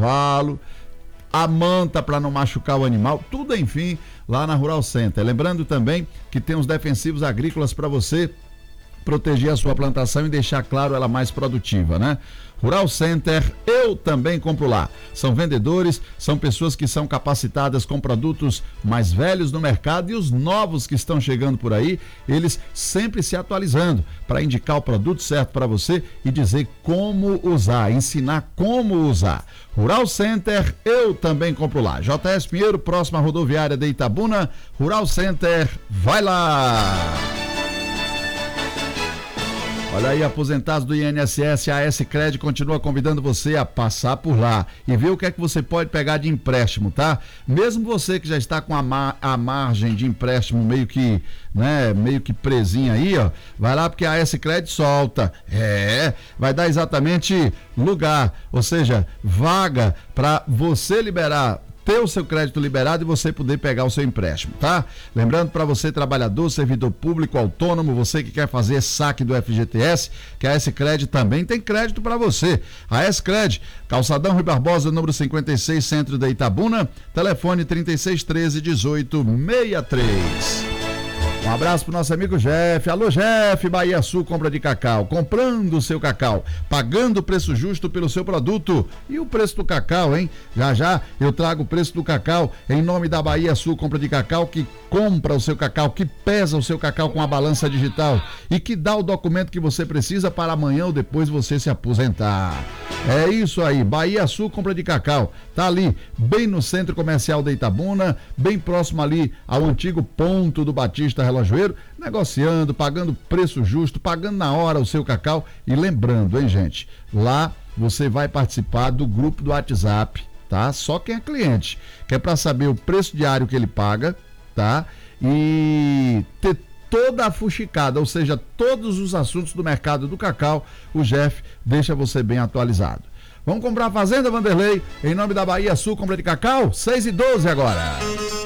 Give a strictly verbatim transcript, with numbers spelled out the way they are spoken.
cavalo, a manta para não machucar o animal, tudo enfim, lá na Rural Center. Lembrando também que tem os defensivos agrícolas para você proteger a sua plantação e deixar, claro, ela mais produtiva, né? Rural Center, eu também compro lá. São vendedores, são pessoas que são capacitadas com produtos mais velhos no mercado e os novos que estão chegando por aí, eles sempre se atualizando para indicar o produto certo para você e dizer como usar, ensinar como usar. Rural Center, eu também compro lá. J S Pinheiro, próxima rodoviária de Itabuna. Rural Center, vai lá! Olha aí, aposentados do I N S S, a S-Cred continua convidando você a passar por lá e ver o que é que você pode pegar de empréstimo, tá? Mesmo você que já está com a, mar, a margem de empréstimo meio que, né, meio que presinha aí, ó, vai lá porque a S-Cred solta. É, vai dar exatamente lugar, ou seja, vaga para você liberar, ter o seu crédito liberado e você poder pegar o seu empréstimo, tá? Lembrando para você, trabalhador, servidor público, autônomo, você que quer fazer saque do F G T S, que a S-Cred também tem crédito para você. A S-Cred, Calçadão Rui Barbosa, número cinquenta e seis, centro de Itabuna, telefone trinta e seis, treze, dezoito, sessenta e três. Um abraço pro nosso amigo Jeff. Alô, Jeff, Bahia Sul, compra de cacau. Comprando o seu cacau, pagando o preço justo pelo seu produto. E o preço do cacau, hein? Já já eu trago o preço do cacau em nome da Bahia Sul, compra de cacau, que compra o seu cacau, que pesa o seu cacau com a balança digital e que dá o documento que você precisa para amanhã ou depois você se aposentar. É isso aí, Bahia Sul, compra de cacau. Tá ali, bem no centro comercial de Itabuna, bem próximo ali ao antigo ponto do Batista Relojoeiro, negociando, pagando preço justo, pagando na hora o seu cacau. E lembrando, hein, gente, lá você vai participar do grupo do WhatsApp, tá? Só quem é cliente, que é para saber o preço diário que ele paga, tá? E ter toda a fuxicada, ou seja, todos os assuntos do mercado do cacau, o Jeff deixa você bem atualizado. Vamos comprar a Fazenda Vanderlei, em nome da Bahia Sul, compra de cacau, seis e doze agora.